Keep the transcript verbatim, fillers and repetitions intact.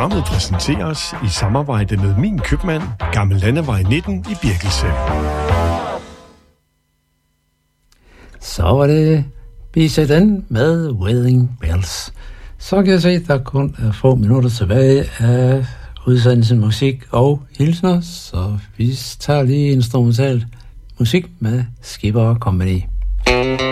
Programmet præsenteres i samarbejde med Min Købmand, Gammel Landevej nitten i Birkelse. Så var det B Z N med Wedding Bells. Så kan jeg se, at der kun er få minutter tilbage af udsendelsen musik og hilsner, så vi tager lige instrumental musik med Skipper Company.